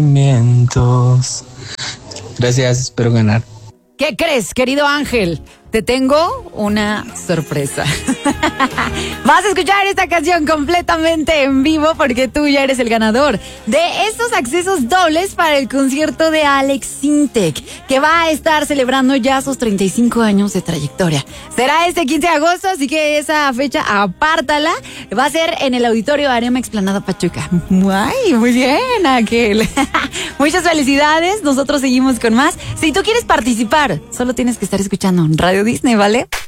Gracias, espero ganar. ¿Qué crees, querido Ángel? Te tengo una sorpresa. Vas a escuchar esta canción completamente en vivo porque tú ya eres el ganador de estos accesos dobles para el concierto de Alex Sintek, que va a estar celebrando ya sus 35 años de trayectoria. Será este 15 de agosto, así que esa fecha apártala. Va a ser en el Auditorio Arema Explanada Pachuca. ¡Ay, muy bien, Ángel! Muchas felicidades, nosotros seguimos con más. Si tú quieres participar, solo tienes que estar escuchando Radio Disney, ¿vale?